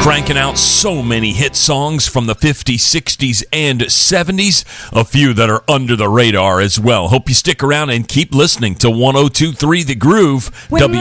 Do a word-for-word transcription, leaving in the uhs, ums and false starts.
Cranking out so many hit songs from the fifties, sixties, and seventies. A few that are under the radar as well. Hope you stick around and keep listening to one oh two point three The Groove. When